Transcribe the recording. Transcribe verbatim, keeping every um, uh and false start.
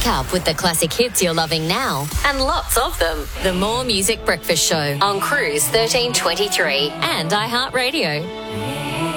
up with the classic hits you're loving now, and lots of them. The More Music Breakfast Show on Cruise thirteen twenty-three and iHeartRadio.